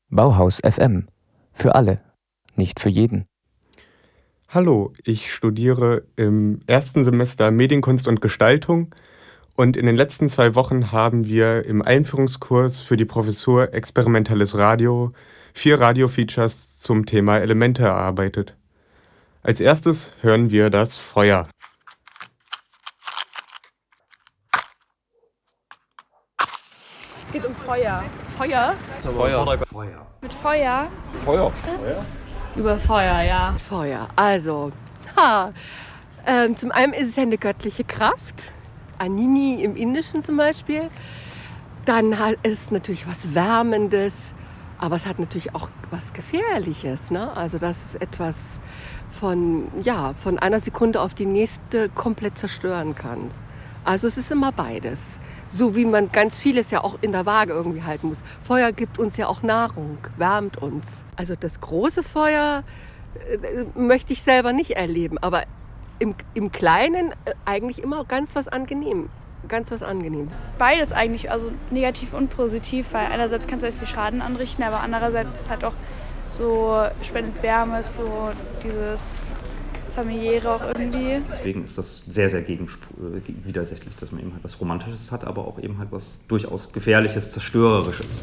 Bauhaus FM. Für alle, nicht für jeden. Hallo, ich studiere im ersten Semester Medienkunst und Gestaltung und in den letzten 2 Wochen haben wir im Einführungskurs für die Professur Experimentelles Radio 4 Radio-Features zum Thema Elemente erarbeitet. Als erstes hören wir das Feuer. Es geht um Feuer. Feuer? Feuer. Mit Feuer? Feuer. Über Feuer, ja. Feuer, also, zum einen ist es ja eine göttliche Kraft, Anini im Indischen zum Beispiel. Dann ist es natürlich was Wärmendes, aber es hat natürlich auch was Gefährliches, ne? Also dass es etwas von einer Sekunde auf die nächste komplett zerstören kann. Also es ist immer beides. So wie man ganz vieles ja auch in der Waage irgendwie halten muss. Feuer gibt uns ja auch Nahrung, wärmt uns. Also das große Feuer möchte ich selber nicht erleben, aber im Kleinen eigentlich immer ganz was Angenehmes. Beides eigentlich, also negativ und positiv, weil einerseits kann es halt viel Schaden anrichten, aber andererseits ist es halt auch so, spendet Wärme, so dieses familiäre auch irgendwie. Deswegen ist das sehr, sehr widersächlich, dass man eben halt was Romantisches hat, aber auch eben halt was durchaus Gefährliches, Zerstörerisches.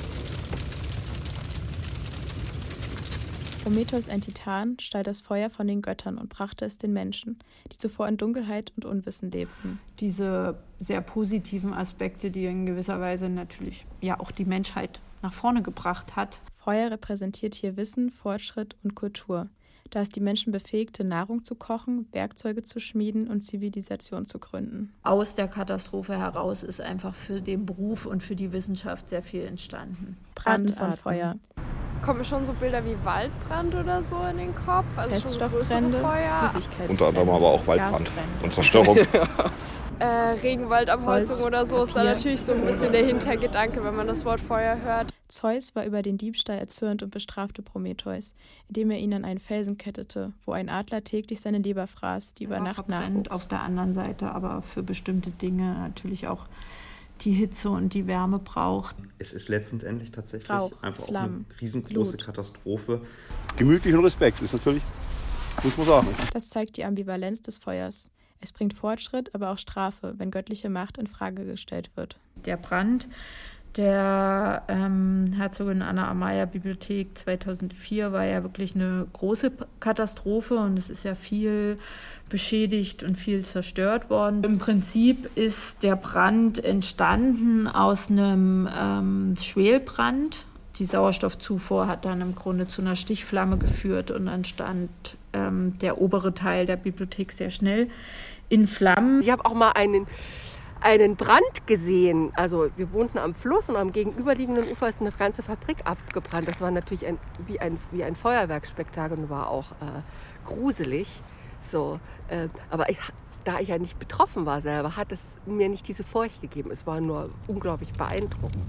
Prometheus, ein Titan, stahl das Feuer von den Göttern und brachte es den Menschen, die zuvor in Dunkelheit und Unwissen lebten. Diese sehr positiven Aspekte, die in gewisser Weise natürlich ja auch die Menschheit nach vorne gebracht hat. Feuer repräsentiert hier Wissen, Fortschritt und Kultur, da es die Menschen befähigte, Nahrung zu kochen, Werkzeuge zu schmieden und Zivilisation zu gründen. Aus der Katastrophe heraus ist einfach für den Beruf und für die Wissenschaft sehr viel entstanden. Brand von Feuer. Kommen schon so Bilder wie Waldbrand oder so in den Kopf? Also Feststoffbrände, Feuer. Unter anderem aber auch Waldbrand und Zerstörung. Regenwaldabholzung oder so ist da natürlich so ein bisschen der Hintergedanke, wenn man das Wort Feuer hört. Zeus war über den Diebstahl erzürnt und bestrafte Prometheus, indem er ihn an einen Felsen kettete, wo ein Adler täglich seine Leber fraß, die über Nacht nachwuchs. Auf der anderen Seite aber für bestimmte Dinge natürlich auch die Hitze und die Wärme braucht. Es ist letztendlich tatsächlich Rauch, einfach Flammen, auch eine riesengroße Blut. Katastrophe. Gemütlich und Respekt ist natürlich, muss man sagen. Das zeigt die Ambivalenz des Feuers. Es bringt Fortschritt, aber auch Strafe, wenn göttliche Macht in Frage gestellt wird. Der Brand der Herzogin Anna Amaya Bibliothek 2004 war ja wirklich eine große Katastrophe und es ist ja viel beschädigt und viel zerstört worden. Im Prinzip ist der Brand entstanden aus einem Schwelbrand. Die Sauerstoffzufuhr hat dann im Grunde zu einer Stichflamme geführt und dann stand der obere Teil der Bibliothek sehr schnell in Flammen. Ich habe auch mal einen Brand gesehen. Also wir wohnten am Fluss und am gegenüberliegenden Ufer ist eine ganze Fabrik abgebrannt. Das war natürlich wie ein Feuerwerksspektakel und war auch gruselig. So, aber da ich ja nicht betroffen war selber, hat es mir nicht diese Furcht gegeben. Es war nur unglaublich beeindruckend.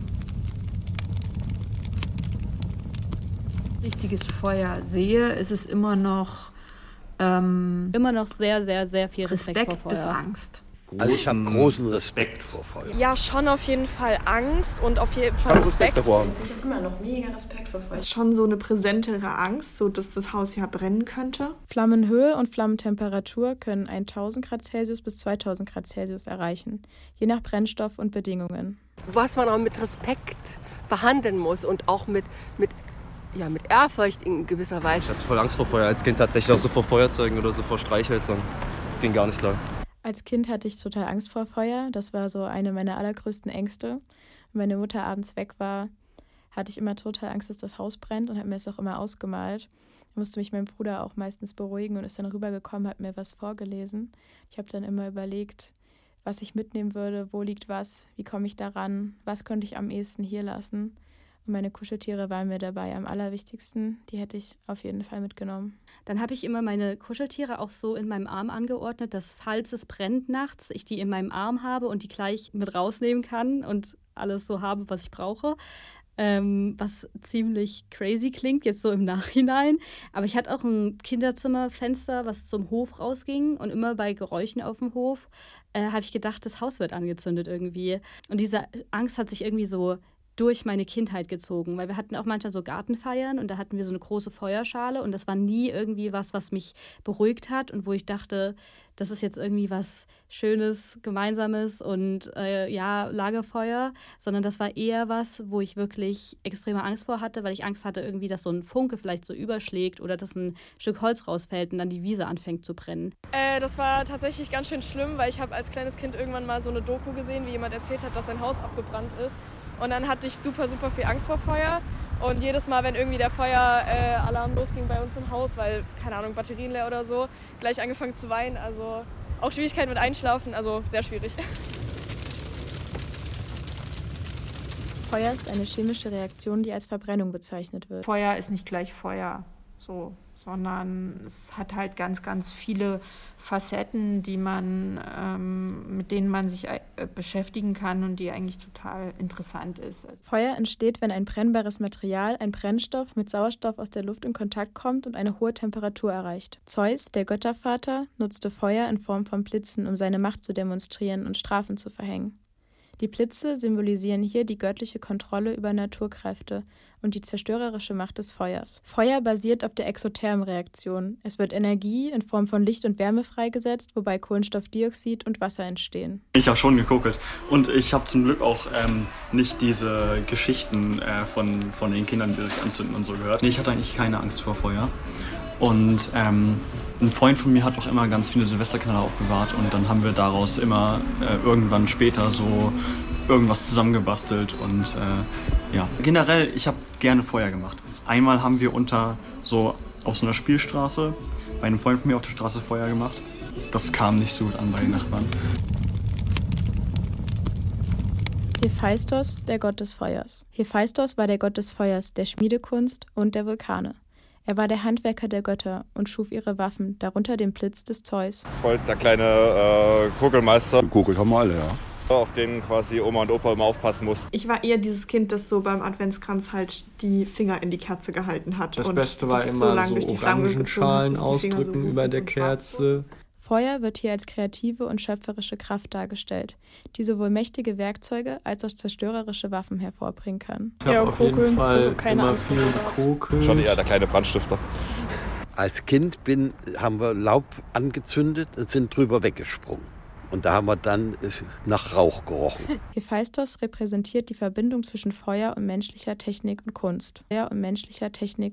Richtiges Feuer sehe, ist es immer noch sehr, sehr, sehr viel Respekt vor Feuer. Bis Angst. Also ich habe großen Respekt vor Feuer. Ja, schon auf jeden Fall Angst und auf jeden Fall Respekt. davor. Ich habe immer noch mega Respekt vor Feuer. Es ist schon so eine präsentere Angst, so dass das Haus ja brennen könnte. Flammenhöhe und Flammentemperatur können 1000 Grad Celsius bis 2000 Grad Celsius erreichen, je nach Brennstoff und Bedingungen. Was man auch mit Respekt behandeln muss und auch mit Ehrfurcht in gewisser Weise. Ich hatte voll Angst vor Feuer als Kind, tatsächlich auch so vor Feuerzeugen oder so vor Streichhölzern. Ging gar nicht klar. Als Kind hatte ich total Angst vor Feuer. Das war so eine meiner allergrößten Ängste. Wenn meine Mutter abends weg war, hatte ich immer total Angst, dass das Haus brennt und habe mir das auch immer ausgemalt. Da musste mich mein Bruder auch meistens beruhigen und ist dann rübergekommen, hat mir was vorgelesen. Ich habe dann immer überlegt, was ich mitnehmen würde, wo liegt was, wie komme ich daran, was könnte ich am ehesten hier lassen. Und meine Kuscheltiere waren mir dabei am allerwichtigsten. Die hätte ich auf jeden Fall mitgenommen. Dann habe ich immer meine Kuscheltiere auch so in meinem Arm angeordnet, dass falls es brennt nachts, ich die in meinem Arm habe und die gleich mit rausnehmen kann und alles so habe, was ich brauche. Was ziemlich crazy klingt, jetzt so im Nachhinein. Aber ich hatte auch ein Kinderzimmerfenster, was zum Hof rausging. Und immer bei Geräuschen auf dem Hof habe ich gedacht, das Haus wird angezündet irgendwie. Und diese Angst hat sich irgendwie so durch meine Kindheit gezogen, weil wir hatten auch manchmal so Gartenfeiern und da hatten wir so eine große Feuerschale und das war nie irgendwie was mich beruhigt hat und wo ich dachte, das ist jetzt irgendwie was Schönes, Gemeinsames und Lagerfeuer, sondern das war eher was, wo ich wirklich extreme Angst vor hatte, weil ich Angst hatte irgendwie, dass so ein Funke vielleicht so überschlägt oder dass ein Stück Holz rausfällt und dann die Wiese anfängt zu brennen. Das war tatsächlich ganz schön schlimm, weil ich habe als kleines Kind irgendwann mal so eine Doku gesehen, wie jemand erzählt hat, dass sein Haus abgebrannt ist. Und dann hatte ich super viel Angst vor Feuer. Und jedes Mal, wenn irgendwie der Feueralarm losging bei uns im Haus, weil, keine Ahnung, Batterien leer oder so, gleich angefangen zu weinen. Also auch Schwierigkeiten mit Einschlafen, also sehr schwierig. Feuer ist eine chemische Reaktion, die als Verbrennung bezeichnet wird. Feuer ist nicht gleich Feuer, sondern es hat halt ganz viele Facetten, mit denen man sich beschäftigen kann und die eigentlich total interessant ist. Feuer entsteht, wenn ein brennbares Material, ein Brennstoff, mit Sauerstoff aus der Luft in Kontakt kommt und eine hohe Temperatur erreicht. Zeus, der Göttervater, nutzte Feuer in Form von Blitzen, um seine Macht zu demonstrieren und Strafen zu verhängen. Die Blitze symbolisieren hier die göttliche Kontrolle über Naturkräfte und die zerstörerische Macht des Feuers. Feuer basiert auf der Exothermreaktion. Es wird Energie in Form von Licht und Wärme freigesetzt, wobei Kohlenstoffdioxid und Wasser entstehen. Ich habe schon geguckt und ich habe zum Glück auch nicht diese Geschichten von den Kindern, die sich anzünden und so gehört. Ich hatte eigentlich keine Angst vor Feuer und ein Freund von mir hat auch immer ganz viele Silvesterknaller aufbewahrt und dann haben wir daraus immer irgendwann später so irgendwas zusammengebastelt und Generell, ich habe gerne Feuer gemacht. Einmal haben wir auf so einer Spielstraße bei einem Freund von mir auf der Straße Feuer gemacht. Das kam nicht so gut an bei den Nachbarn. Hephaistos, der Gott des Feuers. Hephaistos war der Gott des Feuers, der Schmiedekunst und der Vulkane. Er war der Handwerker der Götter und schuf ihre Waffen, darunter den Blitz des Zeus. Voll der kleine Kugelmeister. Kugel haben wir alle, ja. Auf den quasi Oma und Opa immer aufpassen muss. Ich war eher dieses Kind, das so beim Adventskranz halt die Finger in die Kerze gehalten hat. Das Beste war immer so Orangenschalen ausdrücken über der Kerze. Feuer wird hier als kreative und schöpferische Kraft dargestellt, die sowohl mächtige Werkzeuge als auch zerstörerische Waffen hervorbringen kann. Ich habe auf jeden Fall immer viel gekokelt. Schon eher der kleine Brandstifter. Als Kind haben wir Laub angezündet und sind drüber weggesprungen. Und da haben wir dann nach Rauch gerochen. Hephaistos repräsentiert die Verbindung zwischen Feuer und menschlicher Technik und Kunst.